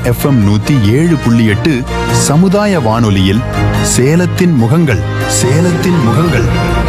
FM 107.8 சமுதாய வானொலியில் சேலத்தின் முகங்கள். சேலத்தின் முகங்கள்.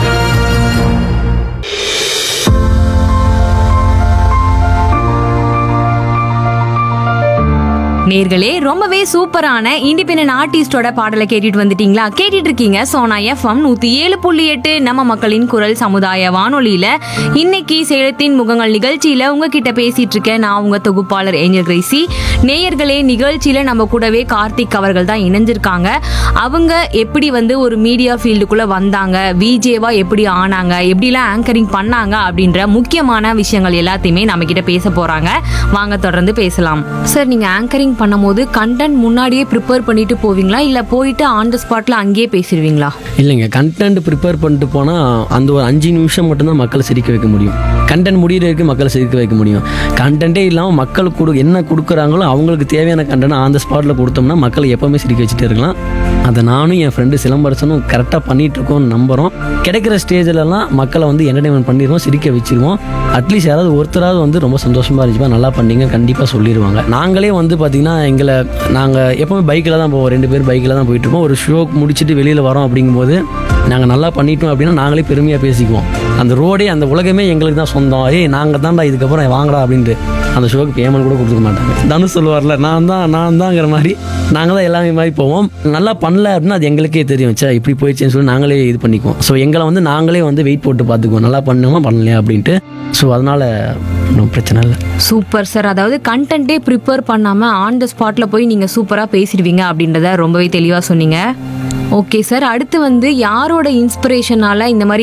நேர்களே, ரொம்பவே சூப்பரான இண்டிபெண்டன்ட் ஆர்டிஸ்டோட பாடலை கேட்டுட்டு வந்துட்டீங்களா? கேட்டுட்டு இருக்கீங்க சோனா FM 107.8 நம்ம மக்களின் குரல் சமுதாய வானொலியில. இன்னைக்கு சேலத்தின் முகங்கள் நிகழ்ச்சியில உங்ககிட்ட பேசிட்டு இருக்கேன் நான் உங்க தொகுப்பாளர் ஏஞ்சல் கிரேசி. நேயர்களே, நிகழ்ச்சியில நம்ம கூடவே கார்த்திக் அவர்கள் தான் இணைஞ்சிருக்காங்க. அவங்க எப்படி ஒரு மீடியா ஃபீல்டுக்குள்ள வந்தாங்க, விஜேவா எப்படி ஆனாங்க, எப்படிலாம் ஆங்கரிங் பண்ணாங்க அப்படின்ற முக்கியமான விஷயங்கள் எல்லாத்தையுமே நம்ம கிட்ட பேச போறாங்க. வாங்க தொடர்ந்து பேசலாம். சார், நீங்க ஆங்கரிங் பண்ணும்போது கண்டென்ட் முன்னாடியே ப்ரிப்பேர் பண்ணிட்டு போவீங்களா, இல்ல போயிட்டு ஆன் த ஸ்பாட்ல அங்கேயே பேசிடுவீங்களா? இல்லைங்க, கண்டென்ட் ப்ரிப்பேர் பண்ணிட்டு போனால் அந்த ஒரு 5 நிமிஷம் மட்டும்தான் மக்களை சிரிக்க வைக்க முடியும். கண்டென்ட் முடிகிறதுக்கு மக்களை சிரிக்க வைக்க முடியும். கண்டென்ட்டே இல்லாமல் மக்களுக்கு என்ன கொடுக்குறாங்களோ அவங்களுக்கு தேவையான கண்டென்ட் ஆன் த ஸ்பாட்டில் கொடுத்தோம்னா மக்களை எப்போவுமே சிரிக்க வச்சுட்டு இருக்கலாம். அதை நானும் என் ஃப்ரெண்டு சிலம்பரசனும் கரெக்டாக பண்ணிகிட்டு இருக்கோம்னு நம்புகிறோம். கிடைக்கிற ஸ்டேஜிலலாம் மக்களை என்டர்டைன்மெண்ட் பண்ணிடுவோம், சிரிக்க வச்சுருவோம். அட்லீஸ்ட் யாராவது ஒருத்தராவது ரொம்ப சந்தோஷமாக இருந்துச்சுப்பா, நல்லா பண்ணீங்க கண்டிப்பாக சொல்லிடுவாங்க. நாங்களே பார்த்தீங்கன்னா நாங்கள் எப்போவுமே பைக்கில் தான் போவோம், 2 பேர் பைக்கில் தான் போயிட்டுருப்போம். ஒரு ஷோ முடிச்சுட்டு வெளியில் வரோம் அப்படிங்கும்போது நாங்கள் நல்லா பண்ணிட்டோம் அப்படின்னா நாங்களே பெருமையாக பேசிக்குவோம். அந்த ரோடே, அந்த உலகமே எங்களுக்கு தான் சொந்தம். நாங்கள் தான்டா இதுக்கப்புறம் வாங்கடா அப்படின்ட்டு அந்த ஷோக்கு பேமெண்ட் கூட கொடுத்துக்க மாட்டாங்க. தனு சொல்லுவார்ல, நான் தான்ங்கிற மாதிரி நாங்கள் தான் எல்லாமே மாதிரி போவோம். நல்லா பண்ணல அப்படின்னா அது எங்களுக்கே தெரியும், சே இப்படி போயிடுச்சுன்னு சொல்லி நாங்களே இது பண்ணிக்குவோம். ஸோ எங்களை நாங்களே வெயிட் போட்டு பார்த்துக்குவோம், நல்லா பண்ணுமா பண்ணலையா அப்படின்ட்டு. ஸோ அதனால ஒன்றும் பிரச்சனை இல்லை. Super sir. அதாவது கண்டென்ட்டே ப்ரிப்பேர் பண்ணாம ஆன் த ஸ்பாட்ல போய் நீங்க சூப்பரா பேசிடுவீங்க அப்படின்றத ரொம்பவே தெளிவா சொன்னீங்க. ஓகே சார், அடுத்து யாரோட இன்ஸ்பிரேஷனால இந்த மாதிரி